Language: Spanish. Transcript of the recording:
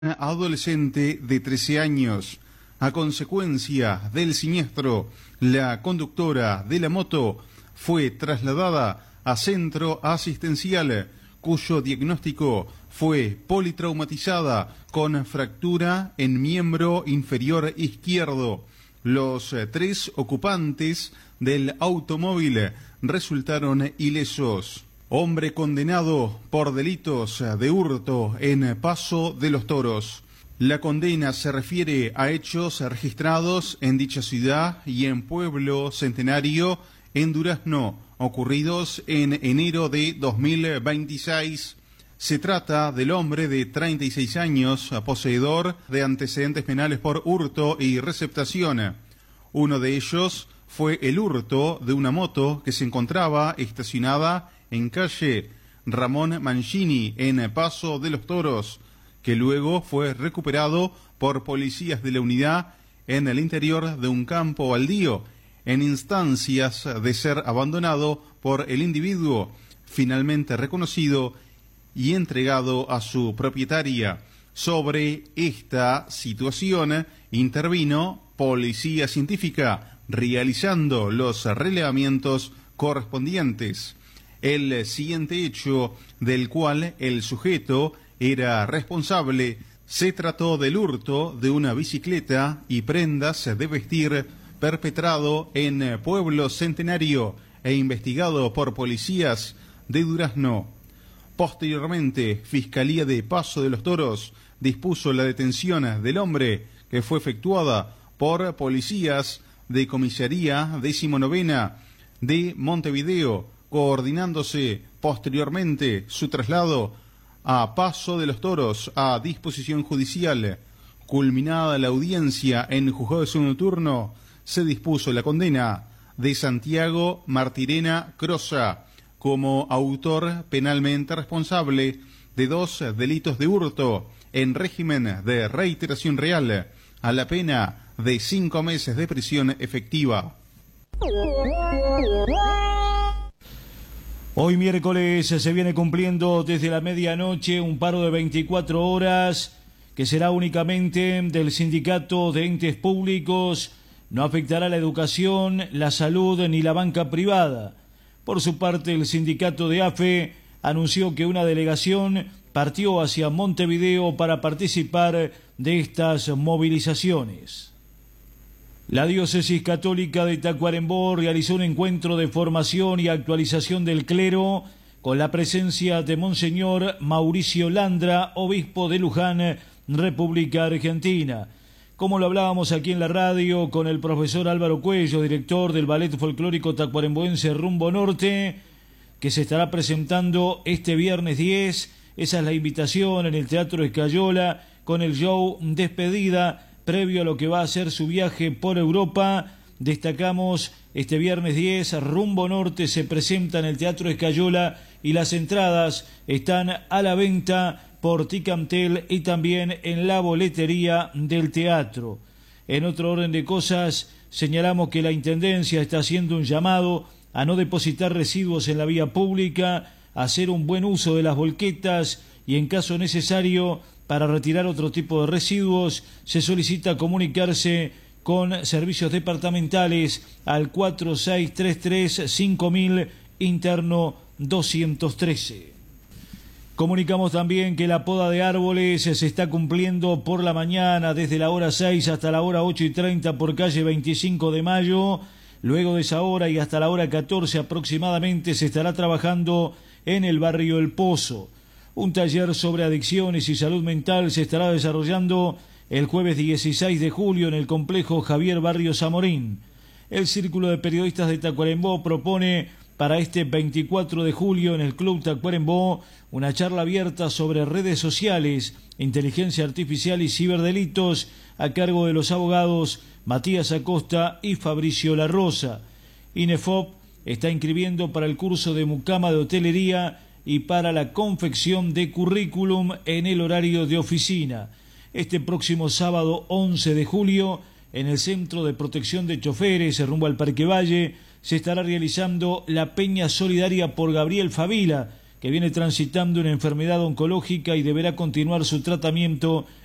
Adolescente de 13 años. A consecuencia del siniestro, la conductora de la moto fue trasladada a centro asistencial, cuyo diagnóstico fue politraumatizada con fractura en miembro inferior izquierdo. Los 3 ocupantes del automóvil resultaron ilesos. Hombre condenado por delitos de hurto en Paso de los Toros. La condena se refiere a hechos registrados en dicha ciudad y en Pueblo Centenario, en Durazno, ocurridos en enero de 2026. Se trata del hombre de 36 años, poseedor de antecedentes penales por hurto y receptación. Uno de ellos fue el hurto de una moto que se encontraba estacionada en calle Ramón Mancini, en Paso de los Toros, que luego fue recuperado por policías de la unidad en el interior de un campo baldío, en instancias de ser abandonado por el individuo, finalmente reconocido y entregado a su propietaria. Sobre esta situación intervino Policía Científica, realizando los relevamientos correspondientes. El siguiente hecho del cual el sujeto era responsable se trató del hurto de una bicicleta y prendas de vestir perpetrado en Pueblo Centenario e investigado por policías de Durazno. Posteriormente, Fiscalía de Paso de los Toros dispuso la detención del hombre, que fue efectuada por policías de Comisaría 19ª de Montevideo, coordinándose posteriormente su traslado a Paso de los Toros a disposición judicial. Culminada la audiencia en juzgado de segundo turno, se dispuso la condena de Santiago Martirena Crosa como autor penalmente responsable de 2 delitos de hurto en régimen de reiteración real, a la pena de 5 meses de prisión efectiva. Hoy miércoles se viene cumpliendo desde la medianoche un paro de 24 horas que será únicamente del Sindicato de Entes Públicos. No afectará la educación, la salud ni la banca privada. Por su parte, el sindicato de AFE anunció que una delegación partió hacia Montevideo para participar de estas movilizaciones. La Diócesis Católica de Tacuarembó realizó un encuentro de formación y actualización del clero con la presencia de Monseñor Mauricio Landra, obispo de Luján, República Argentina. Como lo hablábamos aquí en la radio con el profesor Álvaro Cuello, director del Ballet Folclórico Tacuaremboense Rumbo Norte, que se estará presentando este viernes 10, esa es la invitación en el Teatro Escayola, con el show Despedida, previo a lo que va a ser su viaje por Europa. Destacamos este viernes 10, Rumbo Norte se presenta en el Teatro Escayola y las entradas están a la venta por Ticantel y también en la boletería del teatro. En otro orden de cosas, señalamos que la Intendencia está haciendo un llamado a no depositar residuos en la vía pública, a hacer un buen uso de las volquetas y en caso necesario, para retirar otro tipo de residuos, se solicita comunicarse con servicios departamentales al 4633-5000 interno 213. Comunicamos también que la poda de árboles se está cumpliendo por la mañana desde la hora 6 hasta la hora 8:30 por calle 25 de Mayo. Luego de esa hora y hasta la hora 14 aproximadamente se estará trabajando en el barrio El Pozo. Un taller sobre adicciones y salud mental se estará desarrollando el jueves 16 de julio en el complejo Javier Barrios Zamorín. El Círculo de Periodistas de Tacuarembó propone para este 24 de julio en el Club Tacuarembó una charla abierta sobre redes sociales, inteligencia artificial y ciberdelitos a cargo de los abogados Matías Acosta y Fabricio La Rosa. INEFOP está inscribiendo para el curso de mucama de hotelería y para la confección de currículum en el horario de oficina. Este próximo sábado 11 de julio, en el Centro de Protección de Choferes, rumbo al Parque Valle, se estará realizando la Peña Solidaria por Gabriel Favila, que viene transitando una enfermedad oncológica y deberá continuar su tratamiento